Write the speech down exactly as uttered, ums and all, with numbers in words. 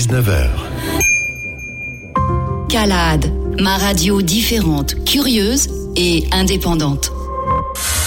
dix-neuf heures. Calade, ma radio différente, curieuse et indépendante.